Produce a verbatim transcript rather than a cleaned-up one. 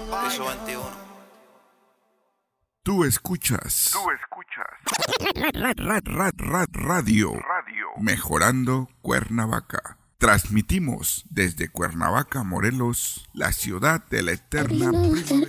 Piso veintiuno. Tú escuchas. Tú escuchas. Ra, ra, ra, ra, radio. Radio. Mejorando Cuernavaca. Transmitimos desde Cuernavaca, Morelos, la ciudad de la eterna primavera.